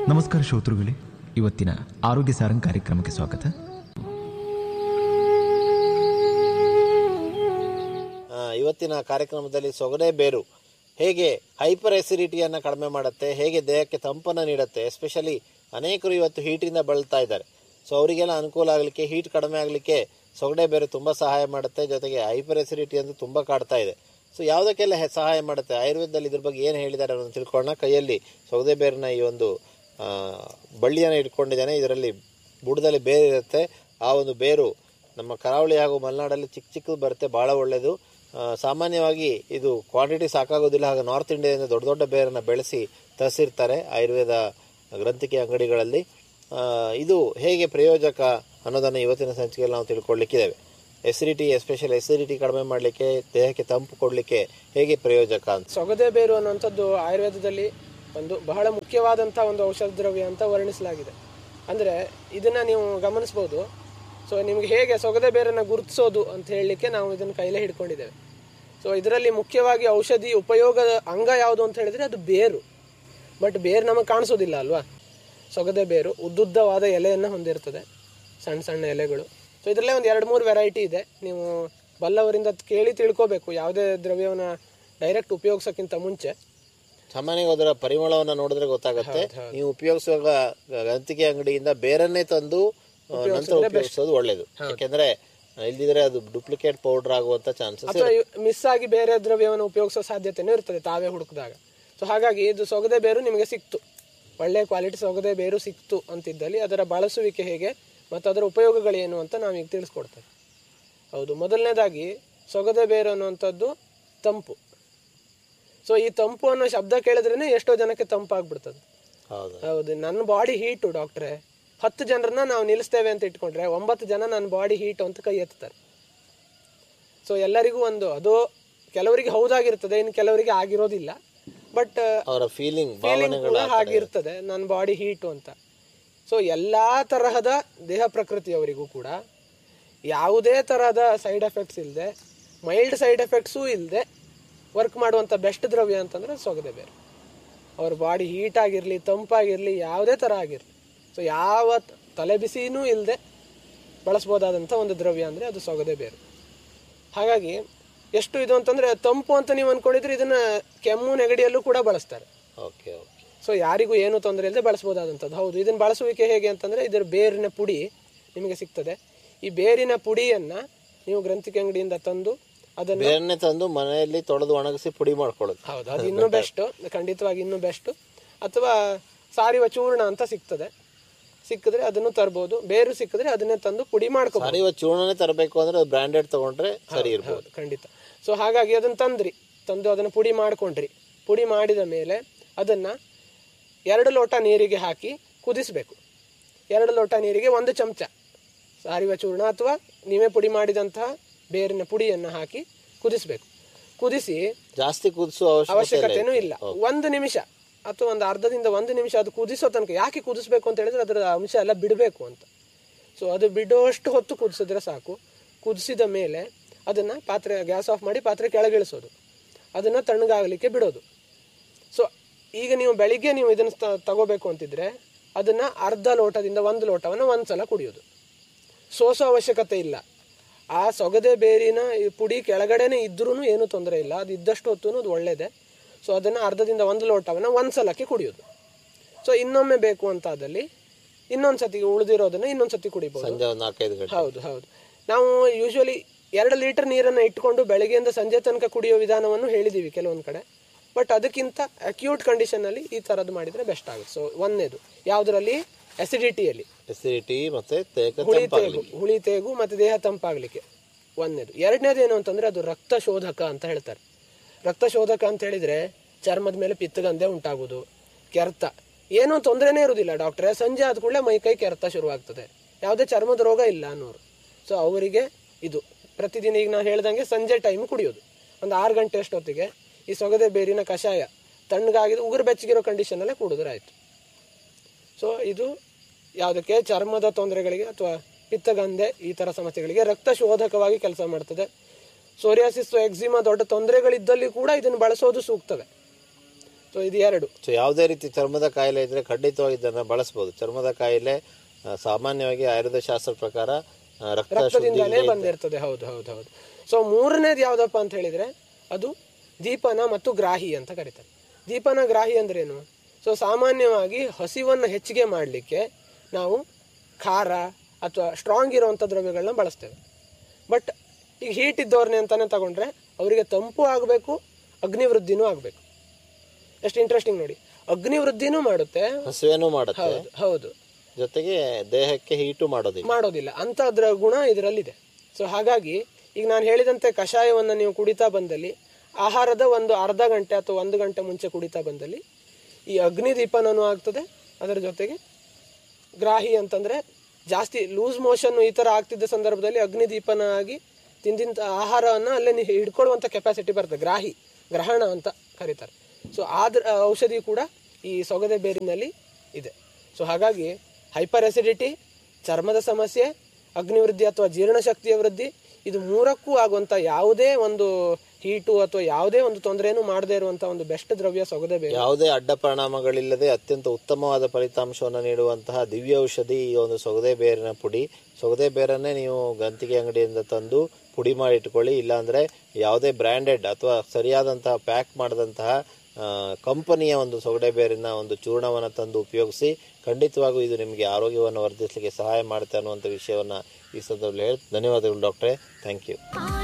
ನಮಸ್ಕಾರ ಶ್ರೋತೃಗಳೇ, ಇವತ್ತಿನ ಆರೋಗ್ಯ ಸಾರಂಗ್ ಕಾರ್ಯಕ್ರಮಕ್ಕೆ ಸ್ವಾಗತ. ಇವತ್ತಿನ ಕಾರ್ಯಕ್ರಮದಲ್ಲಿ ಸೊಗಡೆ ಬೇರು ಹೇಗೆ ಹೈಪರ್ ಎಸಿಡಿಟಿಯನ್ನು ಕಡಿಮೆ ಮಾಡುತ್ತೆ, ಹೇಗೆ ದೇಹಕ್ಕೆ ತಂಪನ್ನು ನೀಡುತ್ತೆ. ಎಸ್ಪೆಷಲಿ ಅನೇಕರು ಇವತ್ತು ಹೀಟಿಂದ ಬಳಲ್ತಾ ಇದ್ದಾರೆ. ಸೊ ಅವರಿಗೆಲ್ಲ ಅನುಕೂಲ ಆಗಲಿಕ್ಕೆ, ಹೀಟ್ ಕಡಿಮೆ ಆಗಲಿಕ್ಕೆ ಸೊಗಡೆ ಬೇರು ತುಂಬ ಸಹಾಯ ಮಾಡುತ್ತೆ. ಜೊತೆಗೆ ಹೈಪರ್ ಎಸಿಡಿಟಿ ಅಂತ ತುಂಬ ಕಾಡ್ತಾ ಇದೆ. ಸೊ ಯಾವುದಕ್ಕೆಲ್ಲ ಸಹಾಯ ಮಾಡುತ್ತೆ, ಆಯುರ್ವೇದದಲ್ಲಿ ಇದ್ರ ಬಗ್ಗೆ ಏನು ಹೇಳಿದ್ದಾರೆ ಅನ್ನೋದು ತಿಳ್ಕೊಳ್ಳೋಣ. ಕೈಯಲ್ಲಿ ಸೊಗಡೆ ಬೇರಿನ ಈ ಒಂದು ಬಳ್ಳಿಯನ್ನು ಇಟ್ಕೊಂಡಿದ್ದಾನೆ. ಇದರಲ್ಲಿ ಬುಡದಲ್ಲಿ ಬೇರು ಇರುತ್ತೆ. ಆ ಒಂದು ಬೇರು ನಮ್ಮ ಕರಾವಳಿ ಹಾಗೂ ಮಲೆನಾಡಲ್ಲಿ ಚಿಕ್ಕ ಚಿಕ್ಕದು ಬರುತ್ತೆ, ಭಾಳ ಒಳ್ಳೆಯದು. ಸಾಮಾನ್ಯವಾಗಿ ಇದು ಕ್ವಾಂಟಿಟಿ ಸಾಕಾಗೋದಿಲ್ಲ. ಹಾಗೆ ನಾರ್ತ್ ಇಂಡಿಯಾದಿಂದ ದೊಡ್ಡ ದೊಡ್ಡ ಬೇರನ್ನು ಬೆಳೆಸಿ ತರಿಸಿರ್ತಾರೆ ಆಯುರ್ವೇದ ಗ್ರಂಥಿಕೆ ಅಂಗಡಿಗಳಲ್ಲಿ. ಇದು ಹೇಗೆ ಪ್ರಯೋಜಕ ಅನ್ನೋದನ್ನು ಇವತ್ತಿನ ಸಂಚಿಕೆಯಲ್ಲಿ ನಾವು ತಿಳ್ಕೊಳ್ಳಿಕ್ಕಿದ್ದೇವೆ. ಎಸಿಡಿಟಿ, ಎಸ್ಪೆಷಲ್ ಎಸಿಡಿಟಿ ಕಡಿಮೆ ಮಾಡಲಿಕ್ಕೆ, ದೇಹಕ್ಕೆ ತಂಪು ಕೊಡಲಿಕ್ಕೆ ಹೇಗೆ ಪ್ರಯೋಜಕ ಅಂತ. ಸೊಗದೆ ಬೇರು ಅನ್ನುವಂಥದ್ದು ಆಯುರ್ವೇದದಲ್ಲಿ ಒಂದು ಬಹಳ ಮುಖ್ಯವಾದಂಥ ಒಂದು ಔಷಧ ದ್ರವ್ಯ ಅಂತ ವರ್ಣಿಸಲಾಗಿದೆ. ಅಂದರೆ ಇದನ್ನು ನೀವು ಗಮನಿಸ್ಬೋದು. ಸೊ ನಿಮಗೆ ಹೇಗೆ ಸೊಗದೆ ಬೇರನ್ನು ಗುರುತಿಸೋದು ಅಂತ ಹೇಳಲಿಕ್ಕೆ ನಾವು ಇದನ್ನು ಕೈಲೇ ಹಿಡ್ಕೊಂಡಿದ್ದೇವೆ. ಸೊ ಇದರಲ್ಲಿ ಮುಖ್ಯವಾಗಿ ಔಷಧಿ ಉಪಯೋಗದ ಅಂಗ ಯಾವುದು ಅಂತ ಹೇಳಿದರೆ ಅದು ಬೇರು. ಬಟ್ ಬೇರು ನಮಗೆ ಕಾಣಿಸೋದಿಲ್ಲ ಅಲ್ವಾ. ಸೊಗದೆ ಬೇರು ಉದ್ದುದ್ದವಾದ ಎಲೆಯನ್ನು ಹೊಂದಿರ್ತದೆ, ಸಣ್ಣ ಸಣ್ಣ ಎಲೆಗಳು. ಸೊ ಇದರಲ್ಲೇ ಒಂದು 2-3 ವೆರೈಟಿ ಇದೆ. ನೀವು ಬಲ್ಲವರಿಂದ ಕೇಳಿ ತಿಳ್ಕೋಬೇಕು ಯಾವುದೇ ದ್ರವ್ಯವನ್ನು ಡೈರೆಕ್ಟ್ ಉಪಯೋಗಿಸೋಕ್ಕಿಂತ ಮುಂಚೆ. ಸಾಮಾನ್ಯವಾಗಿ ಅದರ ಪರಿಮಳವನ್ನು ನೋಡಿದ್ರೆ ಗೊತ್ತಾಗುತ್ತೆ. ನೀವು ಉಪಯೋಗಿಸುವಾಗ ಗ್ರಂಥಿಕೆ ಅಂಗಡಿಯಿಂದ ಬೇರನ್ನೇ ತಂದು ನಂತರ ಉಪಯೋಗಿಸೋದು ಒಳ್ಳೇದು. ಯಾಕೆಂದ್ರೆ ಇಲ್ದಿದ್ರೆ ಅದು ಡೂಪ್ಲಿಕೇಟ್ ಪೌಡರ್ ಆಗುವಂತ ಚಾನ್ಸಸ್, ಅಥವಾ ಮಿಸ್ ಆಗಿ ಬೇರೆ ದ್ರವ್ಯವನ್ನು ಉಪಯೋಗಿಸೋ ಸಾಧ್ಯತೆನೂ ಇರ್ತದೆ ತಾವೇ ಹುಡುಕಿದಾಗ. ಸೊ ಹಾಗಾಗಿ ಇದು ಸೊಗದೆ ಬೇರು ನಿಮಗೆ ಸಿಕ್ತು, ಒಳ್ಳೆ ಕ್ವಾಲಿಟಿ ಸೊಗದೆ ಬೇರು ಸಿಕ್ತು ಅಂತಿದ್ದಲ್ಲಿ ಅದರ ಬಳಸುವಿಕೆ ಹೇಗೆ ಮತ್ತು ಅದರ ಉಪಯೋಗಗಳೇನು ಅಂತ ನಾವೀಗ ತಿಳಿಸ್ಕೊಡ್ತೇವೆ. ಹೌದು, ಮೊದಲನೇದಾಗಿ ಸೊಗದೆ ಬೇರು ಅನ್ನುವಂಥದ್ದು ತಂಪು. ಸೊ ಈ ತಂಪು ಅನ್ನೋ ಶಬ್ದ ಕೇಳಿದ್ರೇನೆ ಎಷ್ಟೋ ಜನಕ್ಕೆ ತಂಪಾಗ್ಬಿಡ್ತದೆ. ಹೌದು, ನನ್ನ ಬಾಡಿ ಹೀಟು ಡಾಕ್ಟ್ರೆ, 10 ಜನರನ್ನ ನಾವು ನಿಲ್ಲಿಸ್ತೇವೆ ಅಂತ ಇಟ್ಕೊಂಡ್ರೆ 9 ಜನ ನನ್ನ ಬಾಡಿ ಹೀಟು ಅಂತ ಕೈ ಎತ್ತಾರೆ. ಸೊ ಎಲ್ಲರಿಗೂ ಒಂದು ಅದು ಕೆಲವರಿಗೆ ಹೌದಾಗಿರ್ತದೆ, ಇನ್ನು ಕೆಲವರಿಗೆ ಆಗಿರೋದಿಲ್ಲ. ಬಟ್ ಅವರ ಫೀಲಿಂಗ್ ಕೂಡ ಹಾಗಿರ್ತದೆ, ನನ್ನ ಬಾಡಿ ಹೀಟು ಅಂತ. ಸೊ ಎಲ್ಲ ತರಹದ ದೇಹ ಪ್ರಕೃತಿಯವರಿಗೂ ಕೂಡ ಯಾವುದೇ ತರಹದ ಸೈಡ್ ಎಫೆಕ್ಟ್ಸ್ ಇಲ್ಲದೆ, ಮೈಲ್ಡ್ ಸೈಡ್ ಎಫೆಕ್ಟ್ಸೂ ಇಲ್ಲದೆ ವರ್ಕ್ ಮಾಡುವಂಥ ಬೆಸ್ಟ್ ದ್ರವ್ಯ ಅಂತಂದರೆ ಸೊಗದೆ ಬೇರು. ಅವ್ರ ಬಾಡಿ ಹೀಟ್ ಆಗಿರಲಿ, ತಂಪಾಗಿರಲಿ, ಯಾವುದೇ ಥರ ಆಗಿರಲಿ, ಸೊ ಯಾವ ತಲೆ ಬಿಸಿನೂ ಇಲ್ಲದೆ ಬಳಸ್ಬೋದಾದಂಥ ಒಂದು ದ್ರವ್ಯ ಅಂದರೆ ಅದು ಸೊಗದೆ ಬೇರು. ಹಾಗಾಗಿ ಎಷ್ಟು ಇದು ಅಂತಂದರೆ ತಂಪು ಅಂತ ನೀವು ಅಂದ್ಕೊಂಡಿದ್ರೆ ಇದನ್ನು ಕೆಮ್ಮು ನೆಗಡಿಯಲ್ಲೂ ಕೂಡ ಬಳಸ್ತಾರೆ. Okay okay. ಸೊ ಯಾರಿಗೂ ಏನೂ ತೊಂದರೆ ಇಲ್ಲದೆ ಬಳಸ್ಬೋದಾದಂಥದ್ದು. ಹೌದು, ಇದನ್ನು ಬಳಸುವಿಕೆ ಹೇಗೆ ಅಂತಂದರೆ ಇದರ ಬೇರಿನ ಪುಡಿ ನಿಮಗೆ ಸಿಗ್ತದೆ. ಈ ಬೇರಿನ ಪುಡಿಯನ್ನು ನೀವು ಗ್ರಂಥಿಕೆ ಅಂಗಡಿಯಿಂದ ತಂದು ಅದನ್ನು ಬೇರನ್ನೇ ತಂದು ಮನೆಯಲ್ಲಿ ತೊಳೆದು ಒಣಗಿಸಿ ಪುಡಿ ಮಾಡ್ಕೊಳ್ಳೋದು. ಹೌದು, ಅದು ಇನ್ನೂ ಬೆಸ್ಟು, ಖಂಡಿತವಾಗಿ ಇನ್ನೂ ಬೆಸ್ಟು. ಅಥವಾ ಸಾರಿವ ಚೂರ್ಣ ಅಂತ ಸಿಕ್ಕಿದ್ರೆ ಅದನ್ನು ತರ್ಬೋದು. ಬೇರು ಸಿಕ್ಕಿದ್ರೆ ಅದನ್ನೇ ತಂದು ಪುಡಿ ಮಾಡ್ಕೋಬಹುದು. ಸಾರಿವ ಚೂರ್ಣನೇ ತರಬೇಕು ಅಂದ್ರೆ ಬ್ರ್ಯಾಂಡೆಡ್ ತಗೊಂಡ್ರೆ ಸರಿ ಇರ್ಬೋದು. ಖಂಡಿತ. ಸೊ ಹಾಗಾಗಿ ಅದನ್ನು ತಂದು ಅದನ್ನು ಪುಡಿ ಮಾಡ್ಕೊಂಡ್ರಿ. ಪುಡಿ ಮಾಡಿದ ಮೇಲೆ ಅದನ್ನು 2 ಲೋಟ ನೀರಿಗೆ ಹಾಕಿ ಕುದಿಸ್ಬೇಕು. 2 ಲೋಟ ನೀರಿಗೆ 1 ಚಮಚ ಸಾರಿವ ಚೂರ್ಣ ಅಥವಾ ನೀವೇ ಪುಡಿ ಮಾಡಿದಂತಹ ಬೇರಿನ ಪುಡಿಯನ್ನು ಹಾಕಿ ಕುದಿಸ್ಬೇಕು. ಕುದಿಸಿ ಜಾಸ್ತಿ ಕುದಿಸುವ ಅವಶ್ಯಕತೆನೂ ಇಲ್ಲ. 1 ನಿಮಿಷ ಅಥವಾ ಒಂದು ಅರ್ಧದಿಂದ 1 ನಿಮಿಷ ಅದು ಕುದಿಸೋ ತನಕ. ಯಾಕೆ ಕುದಿಸ್ಬೇಕು ಅಂತ ಹೇಳಿದ್ರೆ ಅದರ ಅಂಶ ಎಲ್ಲ ಬಿಡಬೇಕು ಅಂತ. ಸೊ ಅದು ಬಿಡೋಷ್ಟು ಹೊತ್ತು ಕುದಿಸಿದ್ರೆ ಸಾಕು. ಕುದಿಸಿದ ಮೇಲೆ ಅದನ್ನು ಪಾತ್ರೆ ಗ್ಯಾಸ್ ಆಫ್ ಮಾಡಿ ಪಾತ್ರೆ ಕೆಳಗಿಳಿಸೋದು, ಅದನ್ನು ತಣ್ಣಗಾಗಲಿಕ್ಕೆ ಬಿಡೋದು. ಸೊ ಈಗ ನೀವು ಬೆಳಿಗ್ಗೆ ನೀವು ಇದನ್ನು ತಗೋಬೇಕು ಅಂತಿದ್ರೆ ಅದನ್ನು ಅರ್ಧ ಲೋಟದಿಂದ 1 ಲೋಟವನ್ನು ಒಂದ್ಸಲ ಕುಡಿಯೋದು. ಸೋಸೋ ಅವಶ್ಯಕತೆ ಇಲ್ಲ. ಆ ಸೊಗದೆ ಬೇರಿನ ಪುಡಿ ಕೆಳಗಡೆನೇ ಇದ್ರೂ ಏನೂ ತೊಂದರೆ ಇಲ್ಲ, ಅದು ಇದ್ದಷ್ಟು ಹೊತ್ತು ಅದು ಒಳ್ಳೆಯದೇ. ಸೊ ಅದನ್ನು ಅರ್ಧದಿಂದ 1 ಲೋಟವನ್ನು ಒಂದ್ಸಲಕ್ಕೆ ಕುಡಿಯೋದು. ಸೊ ಇನ್ನೊಮ್ಮೆ ಬೇಕು ಅಂತ ಆದಲ್ಲಿ ಇನ್ನೊಂದು ಸತಿ ಉಳಿದಿರೋದನ್ನು ಇನ್ನೊಂದು ಸತಿ ಕುಡಿಬೋದು. ಹೌದು ಹೌದು. ನಾವು ಯೂಶ್ವಲಿ 2 ಲೀಟರ್ ನೀರನ್ನು ಇಟ್ಕೊಂಡು ಬೆಳಗ್ಗೆಯಿಂದ ಸಂಜೆ ತನಕ ಕುಡಿಯೋ ವಿಧಾನವನ್ನು ಹೇಳಿದ್ದೀವಿ ಕೆಲವೊಂದು ಕಡೆ. ಬಟ್ ಅದಕ್ಕಿಂತ ಅಕ್ಯೂಟ್ ಕಂಡೀಷನಲ್ಲಿ ಈ ಥರದ್ದು ಮಾಡಿದರೆ ಬೆಸ್ಟ್ ಆಗುತ್ತೆ. ಸೊ ಒಂದನೇದು ಯಾವುದರಲ್ಲಿ, ಎಸಿಡಿಟಿಯಲ್ಲಿ, ಎಸಿಡಿಟಿ ಮತ್ತು ಹುಳಿ ತೇಗು ಮತ್ತು ದೇಹ ತಂಪಾಗಲಿಕ್ಕೆ ಒಂದನೇದು. ಎರಡನೇದು ಏನು ಅಂತಂದರೆ ಅದು ರಕ್ತ ಶೋಧಕ ಅಂತ ಹೇಳ್ತಾರೆ. ರಕ್ತ ಶೋಧಕ ಅಂತ ಹೇಳಿದರೆ ಚರ್ಮದ ಮೇಲೆ ಪಿತ್ತಗಂಧೆ ಉಂಟಾಗೋದು, ಕೆರೆತ, ಏನೂ ತೊಂದರೆನೇ ಇರೋದಿಲ್ಲ ಡಾಕ್ಟ್ರೆ. ಸಂಜೆ ಆದ ಕೂಡಲೇ ಮೈಕೈ ಕೆರೆತ ಶುರುವಾಗ್ತದೆ, ಯಾವುದೇ ಚರ್ಮದ ರೋಗ ಇಲ್ಲ ಅನ್ನೋರು. ಸೊ ಅವರಿಗೆ ಇದು ಪ್ರತಿದಿನ ಈಗ ನಾನು ಹೇಳ್ದಂಗೆ ಸಂಜೆ ಟೈಮ್ ಕುಡಿಯೋದು. ಒಂದು 6 ಗಂಟೆ ಅಷ್ಟೊತ್ತಿಗೆ ಈ ಸೊಗದೆ ಬೇರಿನ ಕಷಾಯ ತಣ್ಣಗಾಗಿದ್ದು ಉಗುರು ಬೆಚ್ಚಗಿರೋ ಕಂಡೀಷನಲ್ಲೇ ಕುಡಿದ್ರೆ ಆಯಿತು. ಸೊ ಇದು ಯಾವುದಕ್ಕೆ, ಚರ್ಮದ ತೊಂದರೆಗಳಿಗೆ ಅಥವಾ ಪಿತ್ತಗಂಧೆ ಈ ಥರ ಸಮಸ್ಯೆಗಳಿಗೆ ರಕ್ತ ಶೋಧಕವಾಗಿ ಕೆಲಸ ಮಾಡ್ತದೆ. ಸೋರಿಯಾಸಿಸ್, ಎಕ್ಸಿಮಾ ದೊಡ್ಡ ತೊಂದರೆಗಳಿದ್ದಲ್ಲಿ ಕೂಡ ಇದನ್ನು ಬಳಸೋದು ಸೂಕ್ತವೇ. ಸೊ ಇದು 2. ಸೊ ಯಾವುದೇ ರೀತಿ ಚರ್ಮದ ಕಾಯಿಲೆ ಇದ್ರೆ ಖಂಡಿತವಾಗಿ ಇದನ್ನ ಬಳಸಬಹುದು. ಚರ್ಮದ ಕಾಯಿಲೆ ಸಾಮಾನ್ಯವಾಗಿ ಆಯುರ್ವೇದ ಶಾಸ್ತ್ರ ಪ್ರಕಾರ ರಕ್ತದಿಂದಲೇ ಬಂದಿರ್ತದೆ. ಹೌದು ಹೌದು ಹೌದು. ಸೊ 3ನೇದು ಯಾವ್ದಪ್ಪ ಅಂತ ಹೇಳಿದ್ರೆ ಅದು ದೀಪನ ಮತ್ತು ಗ್ರಾಹಿ ಅಂತ ಕರೀತಾರೆ. ದೀಪನ ಗ್ರಾಹಿ ಅಂದ್ರೇನು? ಸೊ ಸಾಮಾನ್ಯವಾಗಿ ಹಸಿವನ್ನು ಹೆಚ್ಚಿಗೆ ಮಾಡಲಿಕ್ಕೆ ನಾವು ಖಾರ ಅಥವಾ ಸ್ಟ್ರಾಂಗ್ ಇರುವಂಥ ದ್ರವ್ಯಗಳನ್ನ ಬಳಸ್ತೇವೆ. ಬಟ್ ಈಗ ಹೀಟ್ ಇದ್ದವ್ರನ್ನೇ ಅಂತಾನೆ ತಗೊಂಡ್ರೆ ಅವರಿಗೆ ತಂಪು ಆಗಬೇಕು, ಅಗ್ನಿವೃದ್ಧಿನೂ ಆಗಬೇಕು. ಎಷ್ಟು ಇಂಟ್ರೆಸ್ಟಿಂಗ್ ನೋಡಿ, ಅಗ್ನಿವೃದ್ಧಿನೂ ಮಾಡುತ್ತೆ, ಹಸಿವೇನೂ ಮಾಡುತ್ತೆ. ಹೌದು, ಜೊತೆಗೆ ದೇಹಕ್ಕೆ ಹೀಟು ಮಾಡೋದಿಲ್ಲ ಅಂಥದ್ರ ಗುಣ ಇದರಲ್ಲಿದೆ. ಸೊ ಹಾಗಾಗಿ ಈಗ ನಾನು ಹೇಳಿದಂತೆ ಕಷಾಯವನ್ನು ನೀವು ಕುಡಿತಾ ಬಂದಲ್ಲಿ, ಆಹಾರದ ಒಂದು ಅರ್ಧ ಗಂಟೆ ಅಥವಾ 1 ಗಂಟೆ ಮುಂಚೆ ಕುಡಿತಾ ಬಂದಲ್ಲಿ ಈ ಅಗ್ನಿದೀಪನೂ ಆಗ್ತದೆ. ಅದರ ಜೊತೆಗೆ ಗ್ರಾಹಿ ಅಂತಂದರೆ ಜಾಸ್ತಿ ಲೂಸ್ ಮೋಷನ್ ಈ ಥರ ಆಗ್ತಿದ್ದ ಸಂದರ್ಭದಲ್ಲಿ ಅಗ್ನಿದೀಪನ ಆಗಿ ತಿಂದಿಂತ ಆಹಾರವನ್ನು ಅಲ್ಲೇ ಹಿಡ್ಕೊಳ್ಳುವಂಥ ಕೆಪಾಸಿಟಿ ಬರ್ತದೆ. ಗ್ರಹಣ ಅಂತ ಕರೀತಾರೆ. ಸೊ ಆದ್ರ ಔಷಧಿ ಕೂಡ ಈ ಸೊಗದೆ ಬೇರಿನಲ್ಲಿ ಇದೆ. ಸೊ ಹಾಗಾಗಿ ಹೈಪರ್ ಅಸಿಡಿಟಿ, ಚರ್ಮದ ಸಮಸ್ಯೆ, ಅಗ್ನಿವೃದ್ಧಿ ಅಥವಾ ಜೀರ್ಣಶಕ್ತಿಯ ವೃದ್ಧಿ, ಇದು 3ಕ್ಕೂ ಆಗುವಂಥ ಯಾವುದೇ ಒಂದು ಹೀಟು ಅಥವಾ ಯಾವುದೇ ಒಂದು ತೊಂದರೆನೂ ಮಾಡದೇ ಇರುವಂಥ ಒಂದು ಬೆಸ್ಟ್ ದ್ರವ್ಯ ಸೊಗದೆ ಬೇರು. ಯಾವುದೇ ಅಡ್ಡ ಪರಿಣಾಮಗಳಿಲ್ಲದೆ ಅತ್ಯಂತ ಉತ್ತಮವಾದ ಫಲಿತಾಂಶವನ್ನು ನೀಡುವಂತಹ ದಿವ್ಯ ಔಷಧಿ ಈ ಒಂದು ಸೊಗದೆ ಬೇರಿನ ಪುಡಿ. ಸೊಗದೆ ಬೇರನ್ನೇ ನೀವು ಗಂತಿಗೆ ಅಂಗಡಿಯಿಂದ ತಂದು ಪುಡಿ ಮಾಡಿ ಇಟ್ಕೊಳ್ಳಿ. ಇಲ್ಲಾಂದ್ರೆ ಯಾವುದೇ ಬ್ರ್ಯಾಂಡೆಡ್ ಅಥವಾ ಸರಿಯಾದಂತಹ ಪ್ಯಾಕ್ ಮಾಡಿದಂತಹ ಕಂಪನಿಯ ಒಂದು ಸೊಗಡೆ ಬೇರಿನ ಒಂದು ಚೂರ್ಣವನ್ನು ತಂದು ಉಪಯೋಗಿಸಿ. ಖಂಡಿತವಾಗೂ ಇದು ನಿಮಗೆ ಆರೋಗ್ಯವನ್ನು ವರ್ಧಿಸಲಿಕ್ಕೆ ಸಹಾಯ ಮಾಡುತ್ತೆ ಅನ್ನುವಂಥ ವಿಷಯವನ್ನು ಈ ಸಂದರ್ಭದಲ್ಲಿ ಹೇಳಿ ಧನ್ಯವಾದಗಳು ಡಾಕ್ಟ್ರೇ. Thank you.